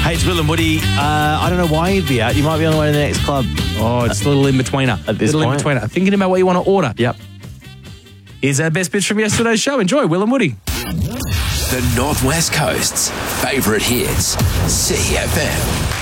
Hey, it's Will and Woody. I don't know why you'd be out. You might be on the way to the next club. Oh, it's a little in-betweener. At this point. In-betweener. Thinking about what you want to order. Yep. Here's our best bits from yesterday's show. Enjoy, Will and Woody. The Northwest Coast's favourite hits, CFM.